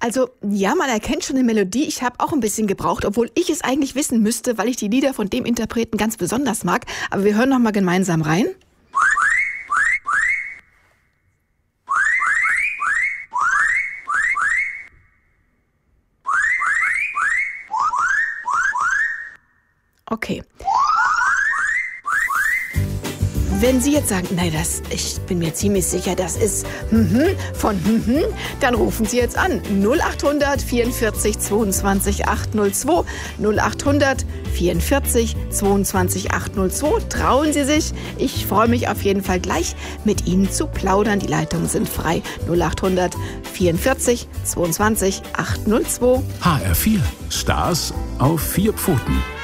Also, ja, man erkennt schon eine Melodie. Ich habe auch ein bisschen gebraucht, obwohl ich es eigentlich wissen müsste, weil ich die Lieder von dem Interpreten ganz besonders mag. Aber wir hören noch mal gemeinsam rein. Okay. Wenn Sie jetzt sagen, nein, ich bin mir ziemlich sicher, das ist von dann rufen Sie jetzt an. 0800 44 22 802. 0800 44 22 802. Trauen Sie sich. Ich freue mich auf jeden Fall gleich, mit Ihnen zu plaudern. Die Leitungen sind frei. 0800 44 22 802. HR4. Stars auf 4 Pfoten.